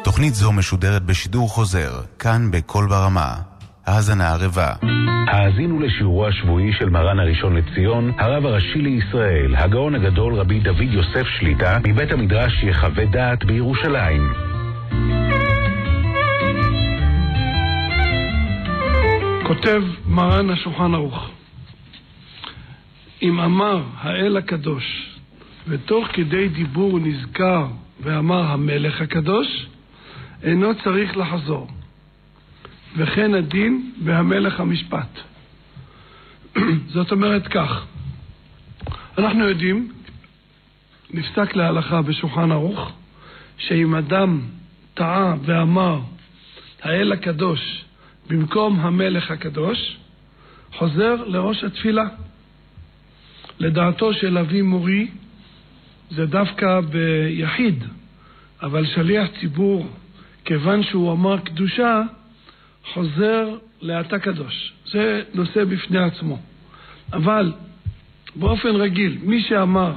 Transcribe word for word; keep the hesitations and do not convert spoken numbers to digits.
תוכנית זו משודרת בשידור חוזר, כאן בכל ברמה. האזנה ערבה. האזינו לשיעורו השבועי של מרן הראשון לציון, הרב הראשי לישראל, הגאון הגדול רבי דוד יוסף שליטה, מבית המדרש יחווה דעת בירושלים. כותב מרן השולחן ערוך, אם אמר האל הקדוש ותוך כדי דיבור נזכר ואמר המלך הקדוש, אינו צריך לחזור, וכן הדין והמלך המשפט. זאת אומרת כך, אנחנו יודעים, נפסק להלכה בשולחן ערוך, שאם אדם טעה ואמר האל הקדוש במקום המלך הקדוש, חוזר לראש התפילה. לדעתו של אבי מורי, זה דווקא ביחיד, אבל שליח ציבור, כיוון שהוא אמר קדושה, חוזר לאתה קדוש. זה נושא בפני עצמו. אבל באופן רגיל, מי שאמר